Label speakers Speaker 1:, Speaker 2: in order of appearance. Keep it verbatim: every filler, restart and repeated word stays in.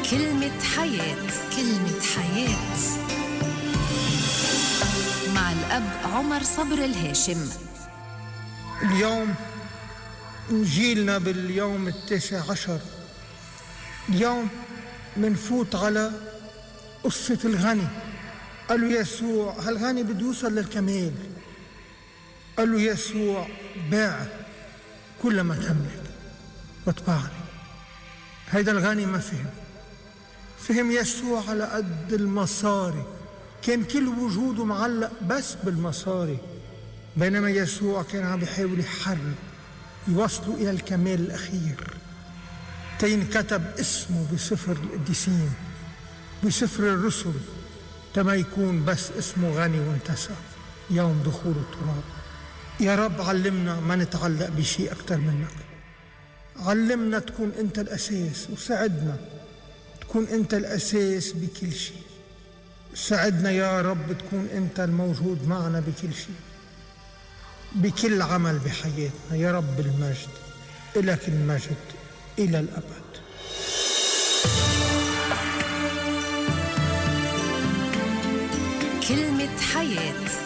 Speaker 1: كلمة حياة. كلمة حياة مع الأب عمر صبر الهاشم.
Speaker 2: اليوم نجيلنا باليوم التاسع عشر. اليوم منفوت على قصة الغني. قال له يسوع هالغني بده يوصل للكمال. قال له يسوع باع كل ما تملك واتبعني. هيدا الغني ما فهم فهم يسوع على قد المصاري، كان كل وجوده معلق بس بالمصاري، بينما يسوع كان عم بيحاول يحرر يوصلوا إلى الكمال الأخير تينكتب اسمه بسفر القديسين بسفر الرسل، تما يكون بس اسمه غني وانتسى يوم دخول التراب. يا رب علمنا ما نتعلق بشيء أكتر منك، علمنا تكون أنت الأساس، وساعدنا تكون أنت الأساس بكل شيء. ساعدنا يا رب تكون أنت الموجود معنا بكل شيء، بكل عمل بحياتنا. يا رب المجد إلك، المجد إلى الأبد.
Speaker 1: كلمة حياة.